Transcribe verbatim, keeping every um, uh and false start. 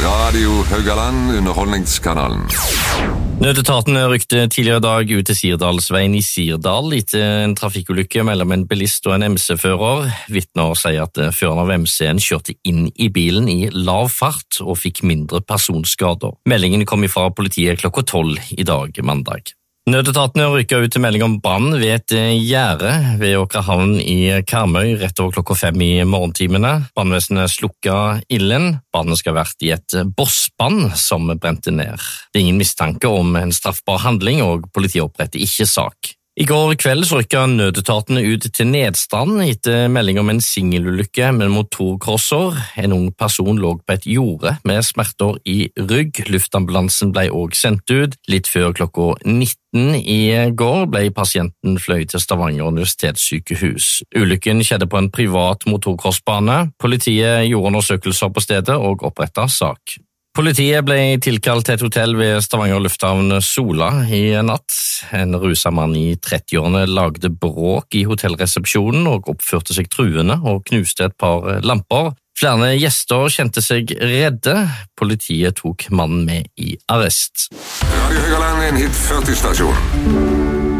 Radio Haugaland, underholdningskanalen. Nødetaten rykte tidligere i dag ut til Sirdalsveien i Sirdal etter en trafikkulykke mellom en bilist og en M C-fører. Vitner sier at føreren av M C-en kjørte inn i bilen i lav fart og fikk mindre personskader. Meldingen kom ifra politiet klokka tolv i dag, mandag. Nødetatene rykket ut til melding om brann ved et gjerde ved Åkerhavn i Karmøy rett over klokka fem i morgentimene. Brannvesenet slukket ilden. Brannen skal ha vært i et bossband som brente ned. Det er ingen mistanke om en straffbar handling, og politiet oppretter ikke sak. I går kveld så rykket nødetatene ut til Nedstrand etter melding om en singelulykke med motorkrosser. En ung person lå på et jorde med smerter i rygg. Luftambulansen ble også sendt ut. Litt før klokka nitten i går ble pasienten fløyet til Stavanger universitetssykehus. Ulykken skjedde på en privat motorcrossbane. Politiet gjorde undersøkelser på stedet og opprettet sak. Politiet ble tilkalt til et hotell ved Stavanger lufthavn Sola i natt. En ruset mann i trettiårene lagde bråk i hotellresepsjonen og oppførte seg truende og knuste et par lamper. Flere gjester kjente seg redde. Politiet tok mannen med i arrest. Radio Haugaland, en hit førti stasjon.